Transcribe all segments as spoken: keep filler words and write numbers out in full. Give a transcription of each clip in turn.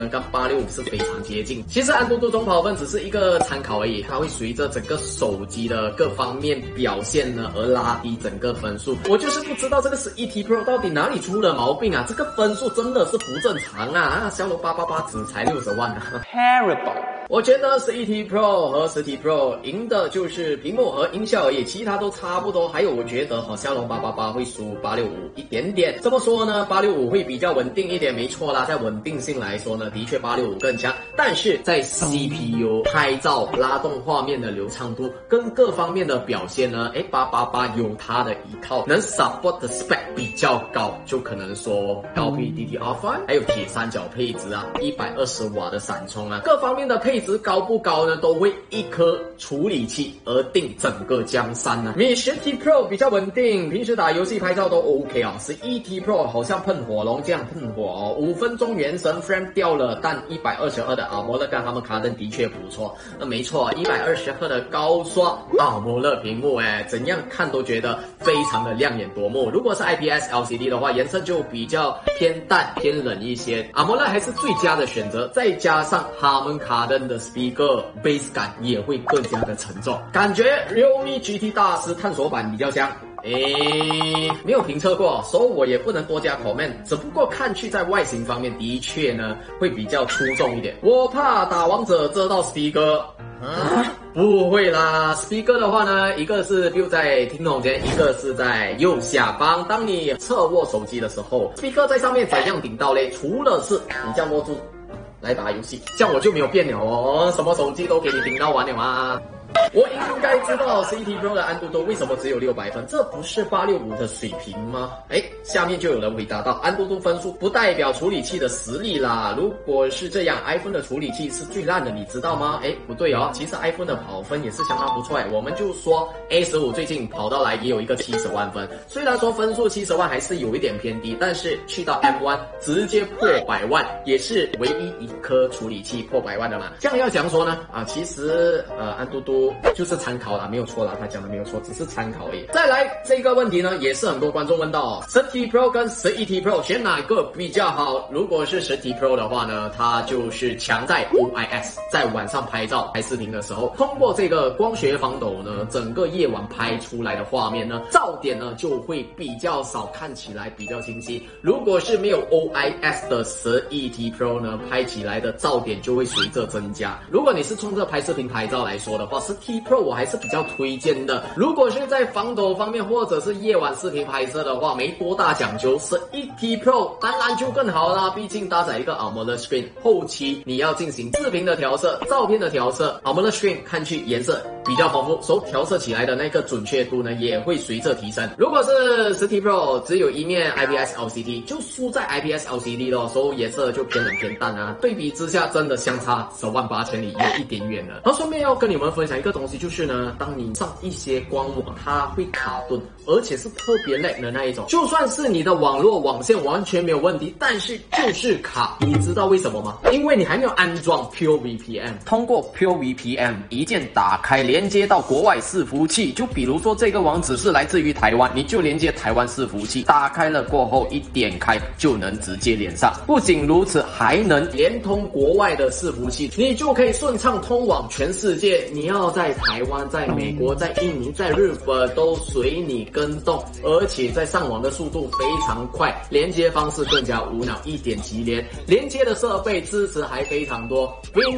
跟八六五是非常接近。其实安兔兔中跑分只是一个参考而已，它会随着整个手机的各方面表现呢而拉低整个分数。我就是不知道这个十一 T Pro 到底哪里出了毛病啊？这个分数真的是不正常啊！啊，骁龙八八八只才六十万啊 ，terrible。我觉得十一 T Pro 和十 T Pro 赢的就是屏幕和音效而已，其他都差不多。还有我觉得哈，骁龙八八八会输八六五一点点。这么说呢，八六五会比较稳定一点，没错啦，在稳定性来说呢，的确八六五更强。但是在 C P U、拍照、拉动画面的流畅度跟各方面的表现呢，诶 八八八有它的一套，能 support 的 spec 比较高，就可能说高配 D D R 五， 还有铁三角配置啊，一百二十瓦的闪充啊，各方面的配置高不高呢，都为一颗处理器而定整个江山啊。米十 T Pro 比较稳定，平时打游戏拍照都 OK 啊。十一 T Pro 好像喷火龙这样喷火哦，五分钟原神 frame 掉了，但一百二十赫的 AMOLED 跟他们卡顿的确不错。那没错，一百二十赫的高刷 AMOLED 屏幕，哎，怎样看都觉得非常的亮眼夺目。如果是 I P S L C D 的话，颜色就比较偏淡偏冷一些 ，AMOLED 还是最佳的选择。再加上他们卡顿的 speaker bass 感也会更加的沉重，感觉 Realme G T 大师探索版比较香。诶，没有评测过，所以我也不能多加 comment。只不过看去在外形方面的确呢会比较出众一点。我怕打王者遮到 speaker。啊，不会啦 ，speaker 的话呢，一个是 build 在听筒间，一个是在右下方。当你侧握手机的时候 ，speaker 在上面怎样顶到嘞？除了是你这样握住来打游戏，这样我就没有变了哦，什么手机都给你顶到完了啊。我应该知道 十一 T Pro 的安兔兔为什么只有六百分，这不是八六五的水平吗？诶，下面就有人回答到，安兔兔分数不代表处理器的实力啦。如果是这样 ，iPhone 的处理器是最烂的，你知道吗？诶，不对哦，其实 iPhone 的跑分也是相当不错诶。我们就说 A 十五最近跑到来也有一个七十万分，虽然说分数七十万还是有一点偏低，但是去到 M 一 直接破百万，也是唯一一颗处理器破百万的嘛。这样要讲说呢？啊，其实呃安兔兔就是参考啦，没有错啦，他讲的没有错，只是参考而已。再来这个问题呢，也是很多观众问到哦，十 T Pro 跟十一 T Pro 选哪个比较好？如果是十 T Pro 的话呢，它就是强在 O I S， 在晚上拍照拍视频的时候，通过这个光学防抖呢，整个夜晚拍出来的画面呢，噪点呢就会比较少，看起来比较清晰。如果是没有 O I S 的十一 T Pro 呢，拍起来的噪点就会随着增加。如果你是冲着拍视频拍照来说的话，十 T Pro 我还是比较推荐的。如果是在防抖方面或者是夜晚视频拍摄的话，没多大讲究，十一 T Pro 当然就更好啦，毕竟搭载一个 AMOLED screen， 后期你要进行视频的调色、照片的调色 ，AMOLED screen 看去颜色比较丰富，所调色起来的那个准确度呢也会随着提升。如果是十 T Pro 只有一面 I P S L C D， 就输在 I P S L C D 咯，所以颜色就偏冷偏淡啊。对比之下，真的相差十万八千里，有一点远了。然后顺便要跟你们分享一个东西，就是呢，当你上一些官网，它会卡顿，而且是特别 lag 的那一种。就算是你的网络网线完全没有问题，但是就是卡。你知道为什么吗？因为你还没有安装 Pure V P N， 通过 Pure V P N 一键打开，连接到国外伺服器。就比如说这个网址是来自于台湾，你就连接台湾伺服器，打开了过后一点开就能直接连上。不仅如此，还能连通国外的伺服器，你就可以顺畅通往全世界。你要在台湾、在美国、在印尼、在日本都随你跟动，而且在上网的速度非常快，连接方式更加无脑，一点即连。连接的设备支持还非常多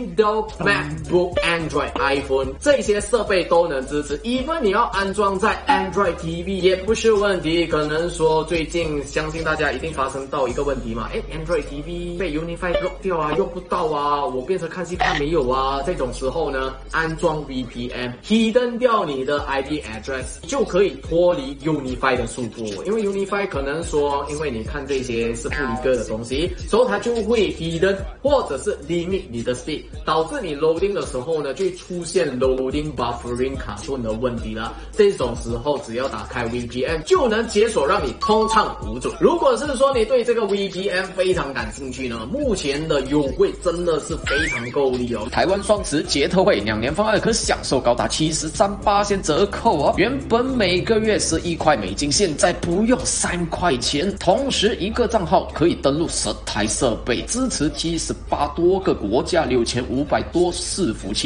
，Windows、MacBook、Android、iPhone 这些设备都能支持。even 你要安装在 Android T V 也不是问题。可能说最近相信大家一定发生到一个问题嘛，诶 Android T V 被 Unify block 掉啊，用不到啊，我变成看戏看没有啊，这种时候呢，安装 V P N hidden 掉你的 I P address 就可以脱离 Unify 的束缚。因为 Unify 可能说，因为你看这些是不离个的东西，所以它就会 hidden 或者是 limit 你的 speed， 导致你 loading 的时候呢，就会出现 loading buffering 卡顿的问题了。这种时候只要打开 V P N 就能解锁，让你通畅无阻。如果是说你对这个 V P N 非常感兴趣呢，目前的优惠真的是非常够力哦。 台湾双十节特惠，两年方案可享受高达七十三%折扣哦。原本每个月十一块美金，现在不用三块钱。同时一个账号可以登录十台设备，支持七十八多个国家，六千五百多伺服器。